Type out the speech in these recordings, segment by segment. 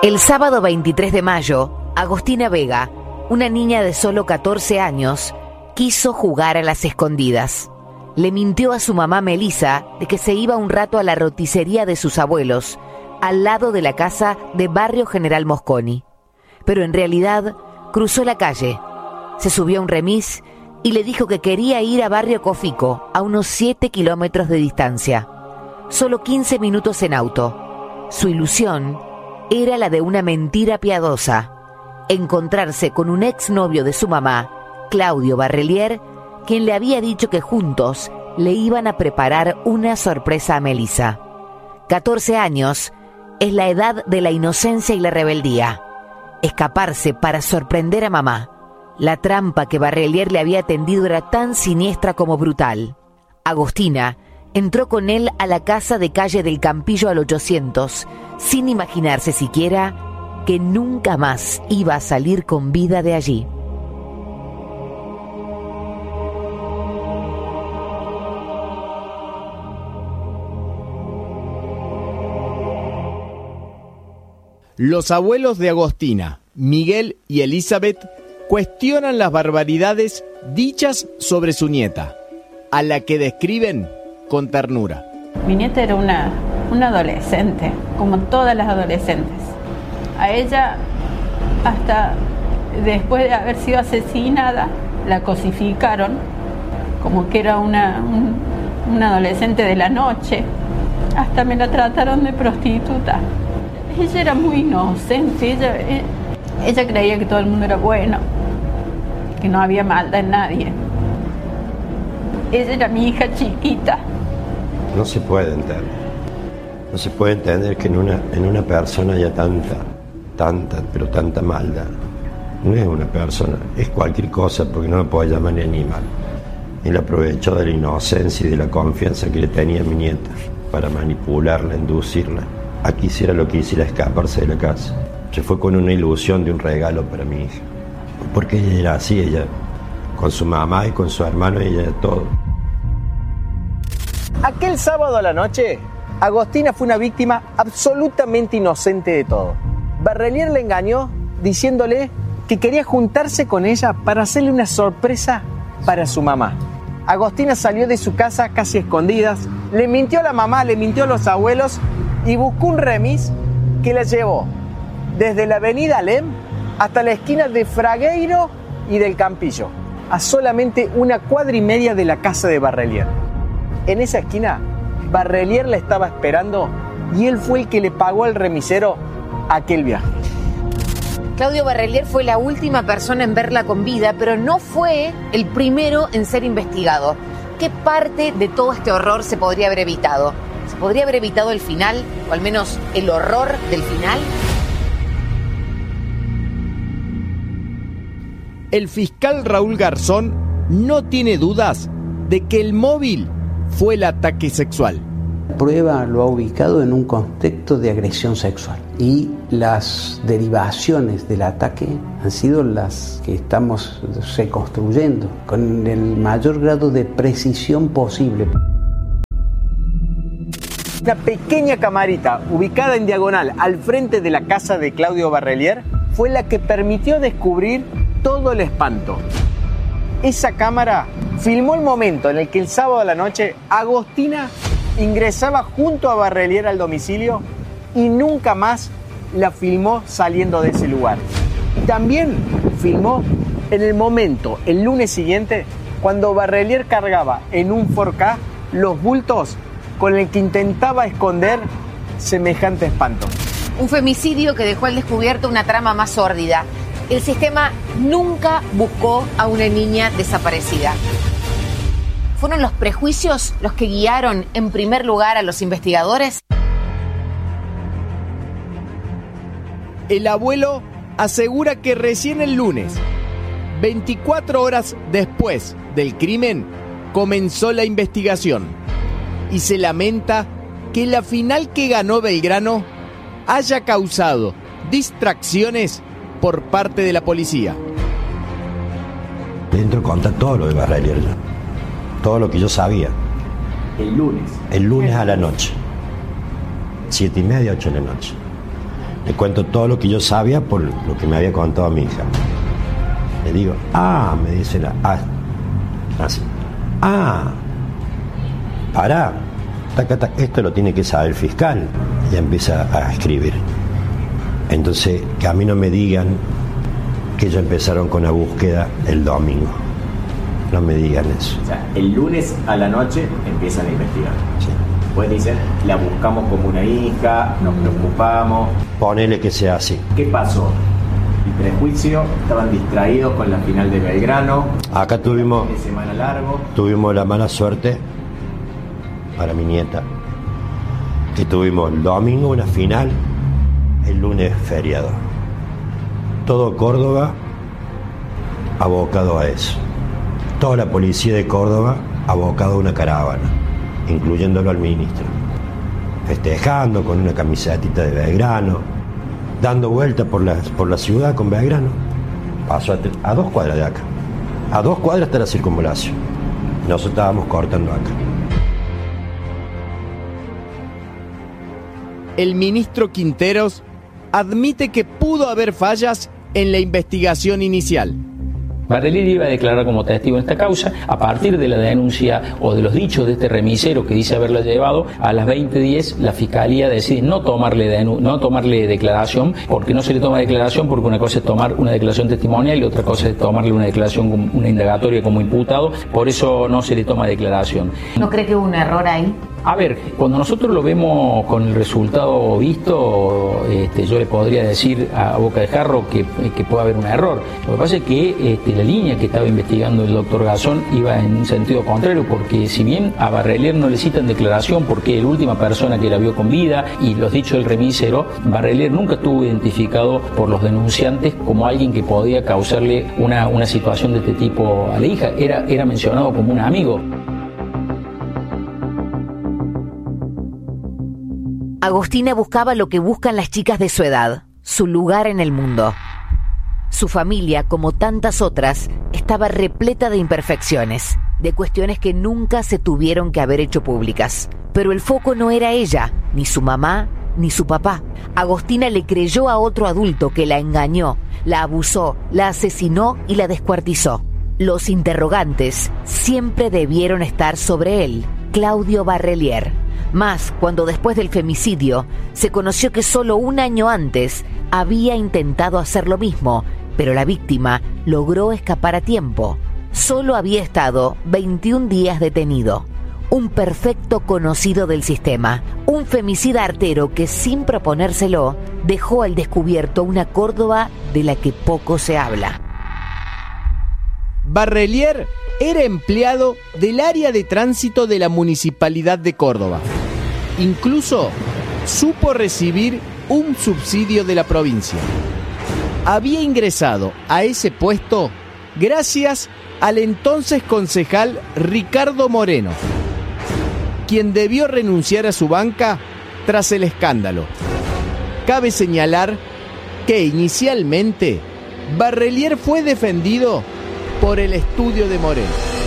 El sábado 23 de mayo, Agostina Vega, una niña de solo 14 años, quiso jugar a las escondidas. Le mintió a su mamá Melisa de que se iba un rato a la roticería de sus abuelos, al lado de la casa de Barrio General Mosconi. Pero en realidad cruzó la calle, se subió a un remis y le dijo que quería ir a Barrio Cofico, a unos 7 kilómetros de distancia. Solo 15 minutos en auto. Su ilusión era la de una mentira piadosa: encontrarse con un exnovio de su mamá, Claudio Barrelier, quien le había dicho que juntos le iban a preparar una sorpresa a Melisa. 14 años es la edad de la inocencia y la rebeldía. Escaparse para sorprender a mamá. La trampa que Barrelier le había tendido era tan siniestra como brutal. Agostina entró con él a la casa de calle del Campillo al 800, sin imaginarse siquiera que nunca más iba a salir con vida de allí. Los abuelos de Agostina, Miguel y Elizabeth, cuestionan las barbaridades dichas sobre su nieta, a la que describen con ternura. Mi nieta era una adolescente, como todas las adolescentes. A ella, hasta después de haber sido asesinada, la cosificaron como que era una adolescente de la noche. Hasta me la trataron de prostituta. Ella era muy inocente, ella creía que todo el mundo era bueno, que no había maldad en nadie. Ella era mi hija chiquita. No se puede entender. No se puede entender que en una persona haya tanta maldad. No es una persona, es cualquier cosa, porque no lo puedo llamar ni animal. Él aprovechó de la inocencia y de la confianza que le tenía a mi nieta para manipularla, inducirla a que hiciera lo que hiciera, escaparse de la casa. Se fue con una ilusión de un regalo para mi hija. Porque ella era así, ella con su mamá y con su hermano, ella era todo. Aquel sábado a la noche, Agostina fue una víctima absolutamente inocente de todo. Barrelier le engañó diciéndole que quería juntarse con ella para hacerle una sorpresa para su mamá. Agostina salió de su casa casi a escondidas, le mintió a la mamá, le mintió a los abuelos y buscó un remis que la llevó desde la avenida Alem hasta la esquina de Fragueiro y del Campillo, a solamente 1,5 cuadras de la casa de Barrelier. En esa esquina, Barrelier la estaba esperando y él fue el que le pagó al remisero aquel viaje. Claudio Barrelier fue la última persona en verla con vida, pero no fue el primero en ser investigado. ¿Qué parte de todo este horror se podría haber evitado? ¿Se podría haber evitado el final, o al menos el horror del final? El fiscal Raúl Garzón no tiene dudas de que el móvil fue el ataque sexual. La prueba lo ha ubicado en un contexto de agresión sexual y las derivaciones del ataque han sido las que estamos reconstruyendo con el mayor grado de precisión posible. Una pequeña camarita ubicada en diagonal al frente de la casa de Claudio Barrelier fue la que permitió descubrir todo el espanto. Esa cámara filmó el momento en el que el sábado a la noche Agostina ingresaba junto a Barrelier al domicilio y nunca más la filmó saliendo de ese lugar. Y también filmó en el momento, el lunes siguiente, cuando Barrelier cargaba en un 4K los bultos con el que intentaba esconder semejante espanto. Un femicidio que dejó al descubierto una trama más sórdida. El sistema nunca buscó a una niña desaparecida. ¿Fueron los prejuicios los que guiaron en primer lugar a los investigadores? El abuelo asegura que recién el lunes, 24 horas después del crimen, comenzó la investigación y se lamenta que la final que ganó Belgrano haya causado distracciones por parte de la policía. Dentro conta todo lo de Barrelier, todo lo que yo sabía. El lunes. El lunes a la noche, 7:30, 8 de la noche. Le cuento todo lo que yo sabía por lo que me había contado mi hija. Le digo, me dice así. Pará, esto lo tiene que saber el fiscal. Y empieza a escribir. Entonces, que a mí no me digan que ellos empezaron con la búsqueda el domingo. No me digan eso. O sea, el lunes a la noche empiezan a investigar. Sí. Pues dicen, la buscamos como una hija, nos preocupamos. Ponele que sea así. ¿Qué pasó? El prejuicio, estaban distraídos con la final de Belgrano. Acá tuvimos fin de semana largo. Tuvimos la mala suerte para mi nieta que tuvimos el domingo una final, el lunes feriado. Todo Córdoba abocado a eso. Toda la policía de Córdoba abocado a una caravana, incluyéndolo al ministro, festejando con una camisetita de Belgrano, dando vueltas por la ciudad con Belgrano. Pasó a 2 cuadras de acá. A 2 cuadras está la circunvalación. Nosotros estábamos cortando acá. El ministro Quinteros admite que pudo haber fallas en la investigación inicial. Barrelier iba a declarar como testigo en esta causa a partir de la denuncia o de los dichos de este remisero que dice haberla llevado. A las 20:10 la fiscalía decide no tomarle declaración, porque no se le toma declaración porque una cosa es tomar una declaración testimonial y otra cosa es tomarle una declaración, una indagatoria como imputado. Por eso no se le toma declaración. ¿No cree que hubo un error ahí? A ver, cuando nosotros lo vemos con el resultado visto, yo le podría decir a boca de jarro que puede haber un error. Lo que pasa es que la línea que estaba investigando el doctor Garzón iba en un sentido contrario, porque si bien a Barrelier no le citan declaración porque es la última persona que la vio con vida y los dichos del remisero, Barrelier nunca estuvo identificado por los denunciantes como alguien que podía causarle una situación de este tipo a la hija. Era mencionado como un amigo. Agostina buscaba lo que buscan las chicas de su edad, su lugar en el mundo. Su familia, como tantas otras, estaba repleta de imperfecciones, de cuestiones que nunca se tuvieron que haber hecho públicas. Pero el foco no era ella, ni su mamá, ni su papá. Agostina le creyó a otro adulto que la engañó, la abusó, la asesinó y la descuartizó. Los interrogantes siempre debieron estar sobre él, Claudio Barrelier. Más cuando después del femicidio se conoció que solo un año antes había intentado hacer lo mismo, pero la víctima logró escapar a tiempo. Solo había estado 21 días detenido. Un perfecto conocido del sistema, un femicida artero que sin proponérselo dejó al descubierto una Córdoba de la que poco se habla. Barrelier era empleado del área de tránsito de la Municipalidad de Córdoba. Incluso supo recibir un subsidio de la provincia. Había ingresado a ese puesto gracias al entonces concejal Ricardo Moreno, quien debió renunciar a su banca tras el escándalo. Cabe señalar que inicialmente Barrelier fue defendido por el estudio de Moreno.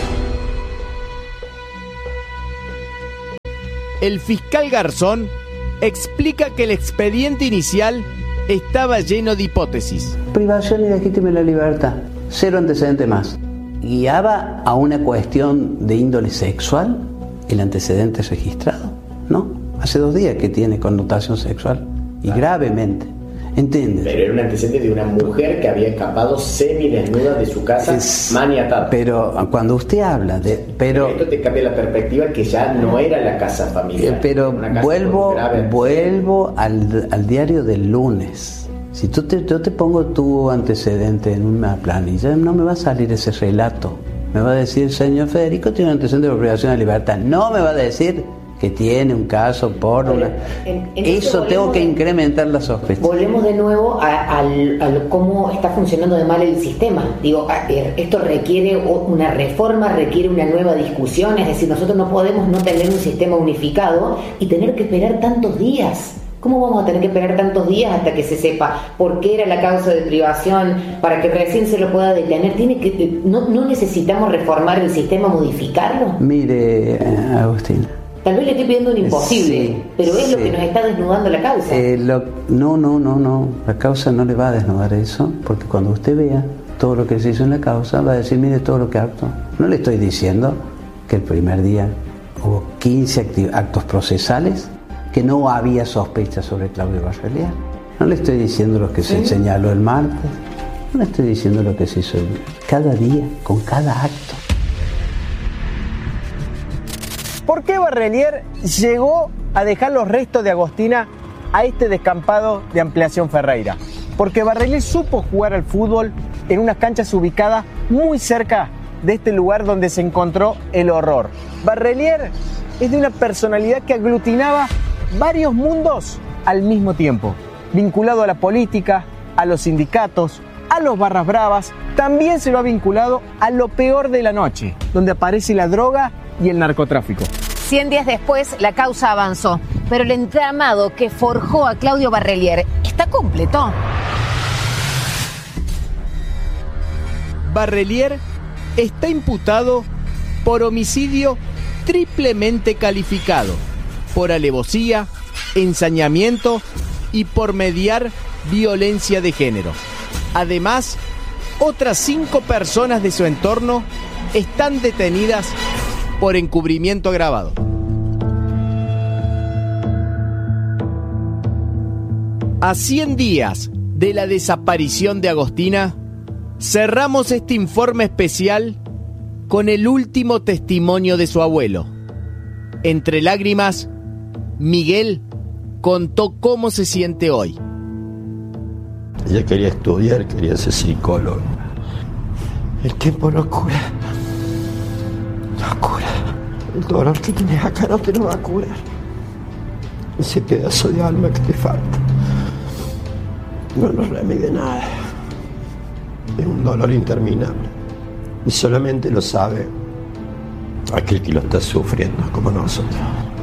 El fiscal Garzón explica que el expediente inicial estaba lleno de hipótesis. Privación ilegítima de la libertad, 0 antecedente más. ¿Guiaba a una cuestión de índole sexual el antecedente registrado? No, hace 2 días que tiene connotación sexual y gravemente. ¿Entiendes? Pero era un antecedente de una mujer que había escapado semidesnuda de su casa, maniatada. Pero cuando usted habla de... Esto te cambia la perspectiva que ya no era la casa familiar. Pero vuelvo al diario del lunes. Si yo te pongo tu antecedente en una planilla, no me va a salir ese relato. Me va a decir, señor Federico tiene un antecedente de privación de libertad. No me va a decir que tiene un caso por una... Eso tengo que incrementar la sospecha. Volvemos de nuevo a cómo está funcionando de mal el sistema. Digo, esto requiere una reforma, requiere una nueva discusión. Es decir, nosotros no podemos no tener un sistema unificado y tener que esperar tantos días. ¿Cómo vamos a tener que esperar tantos días hasta que se sepa por qué era la causa de privación para que recién se lo pueda detener? ¿No necesitamos reformar el sistema, modificarlo? Mire, Agustín, Tal vez le estoy pidiendo un imposible, Sí, pero es lo sí. que nos está desnudando la causa. No. La causa no le va a desnudar eso, porque cuando usted vea todo lo que se hizo en la causa, va a decir, mire todo lo que actuó. No le estoy diciendo que el primer día hubo 15 actos procesales, que no había sospecha sobre Claudio Barrelier. No le estoy diciendo lo que se señaló el martes. No le estoy diciendo lo que se hizo cada día, con cada acto. ¿Por qué Barrelier llegó a dejar los restos de Agostina a este descampado de Ampliación Ferreira? Porque Barrelier supo jugar al fútbol en unas canchas ubicadas muy cerca de este lugar donde se encontró el horror. Barrelier es de una personalidad que aglutinaba varios mundos al mismo tiempo, vinculado a la política, a los sindicatos, a los barras bravas. También se lo ha vinculado a lo peor de la noche, donde aparece la droga y el narcotráfico. 100 días después, la causa avanzó, pero el entramado que forjó a Claudio Barrelier está completo. Barrelier está imputado por homicidio triplemente calificado, por alevosía, ensañamiento y por mediar violencia de género. Además, otras 5 personas de su entorno están detenidas por encubrimiento agravado. A 100 días de la desaparición de Agostina, cerramos este informe especial con el último testimonio de su abuelo. Entre lágrimas, Miguel contó cómo se siente hoy. Ella quería estudiar, quería ser psicólogo. El tiempo no cura. No cura. El dolor que tienes acá no te lo va a curar. Ese pedazo de alma que te falta no nos remedia nada. Es un dolor interminable. Y solamente lo sabe aquel que lo está sufriendo, como nosotros.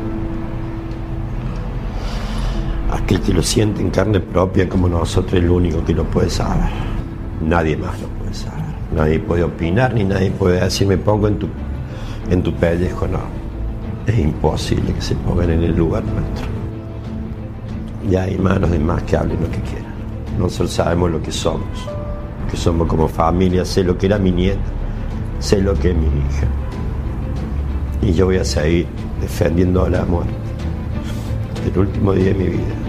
Aquel que lo siente en carne propia, como nosotros, es el único que lo puede saber. Nadie más lo puede saber. Nadie puede opinar, ni nadie puede decir, me pongo en tu pellejo. No. Es imposible que se pongan en el lugar nuestro. Y hay manos de más que hablen lo que quieran. Nosotros sabemos lo que somos como familia. Sé lo que era mi nieta, sé lo que es mi hija, y yo voy a seguir defendiendo el amor hasta el último día de mi vida.